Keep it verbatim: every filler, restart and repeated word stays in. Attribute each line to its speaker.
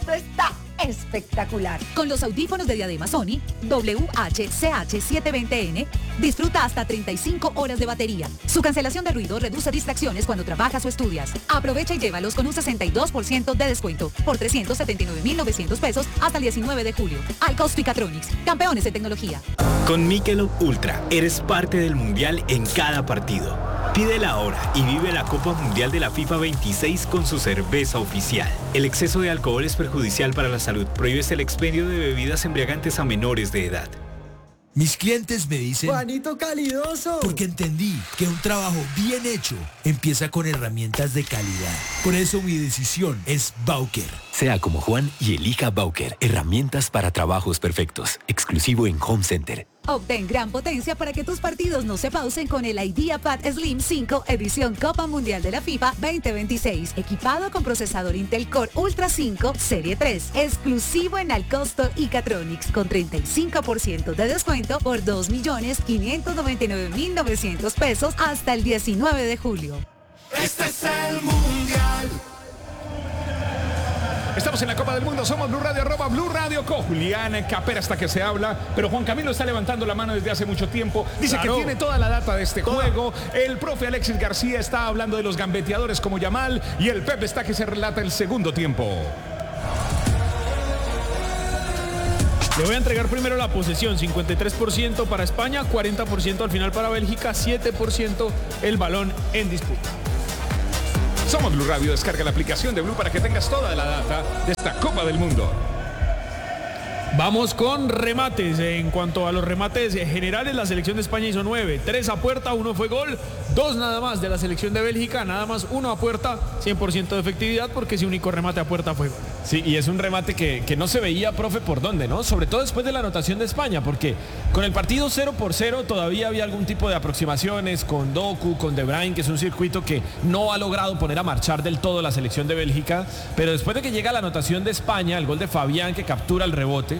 Speaker 1: esto está espectacular.
Speaker 2: Con los audífonos de Diadema Sony W H C H setecientos veinte N, disfruta hasta treinta y cinco horas de batería. Su cancelación de ruido reduce distracciones cuando trabajas o estudias. Aprovecha y llévalos con un sesenta y dos por ciento de descuento por trescientos setenta y nueve mil novecientos pesos hasta el diecinueve de julio. Alcos Ficatronics, campeones de tecnología.
Speaker 3: Con Michelob Ultra eres parte del mundial en cada partido. Pídela ahora y vive la Copa Mundial de la FIFA veintiséis con su cerveza oficial. El exceso de alcohol es perjudicial para la salud. Prohíbes el expendio de bebidas embriagantes a menores de edad.
Speaker 4: Mis clientes me dicen...
Speaker 5: ¡Juanito calidoso!
Speaker 4: Porque entendí que un trabajo bien hecho empieza con herramientas de calidad. Por eso mi decisión es Bowker.
Speaker 6: Sea como Juan y elija Bowker. Herramientas para trabajos perfectos. Exclusivo en Home Center.
Speaker 2: Obtén gran potencia para que tus partidos no se pausen con el IdeaPad Slim cinco edición Copa Mundial de la FIFA veinte veintiséis. Equipado con procesador Intel Core Ultra cinco Serie tres. Exclusivo en Alcosto y Catronics con treinta y cinco por ciento de descuento por dos millones quinientos noventa y nueve mil novecientos pesos hasta el diecinueve de julio.
Speaker 7: Este es el Mundial. Estamos en la Copa del Mundo, somos Blue Radio, arroba Blue Radio Co. Julián Capera hasta que se habla, pero Juan Camilo está levantando la mano desde hace mucho tiempo. Dice claro. que tiene toda la data de este toda. juego. El profe Alexis García está hablando de los gambeteadores como Yamal y el Pep está que se relata el segundo tiempo.
Speaker 8: Le voy a entregar primero la posesión, cincuenta y tres por ciento para España, cuarenta por ciento al final para Bélgica, siete por ciento el balón en disputa.
Speaker 7: Somos Blue Radio, descarga la aplicación de Blue para que tengas toda la data de esta Copa del Mundo.
Speaker 8: Vamos con remates. En cuanto a los remates generales, la selección de España hizo nueve. Tres a puerta, uno fue gol. Dos nada más de la selección de Bélgica, nada más uno a puerta, cien por ciento de efectividad porque ese único remate a puerta fue gol.
Speaker 9: Sí, y es un remate que, que no se veía, profe, por dónde, ¿no? Sobre todo después de la anotación de España, porque con el partido cero por cero todavía había algún tipo de aproximaciones con Doku, con De Bruyne, que es un circuito que no ha logrado poner a marchar del todo la selección de Bélgica, pero después de que llega la anotación de España, el gol de Fabián que captura el rebote,